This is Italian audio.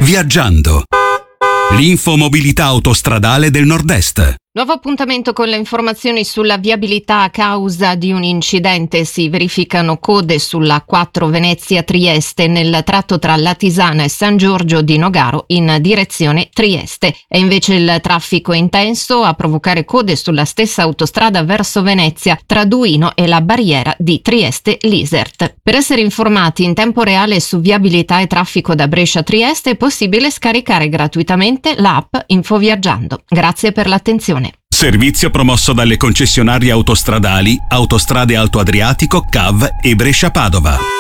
Viaggiando. L'infomobilità autostradale del Nord-Est. Nuovo appuntamento con le informazioni sulla viabilità a causa di un incidente. Si verificano code sulla 4 Venezia-Trieste nel tratto tra Latisana e San Giorgio di Nogaro in direzione Trieste. È invece il traffico intenso a provocare code sulla stessa autostrada verso Venezia tra Duino e la barriera di Trieste-Lisert. Per essere informati in tempo reale su viabilità e traffico da Brescia a Trieste è possibile scaricare gratuitamente l'app Infoviaggiando. Grazie per l'attenzione. Servizio promosso dalle concessionarie autostradali Autostrade Alto Adriatico, CAV e Brescia Padova.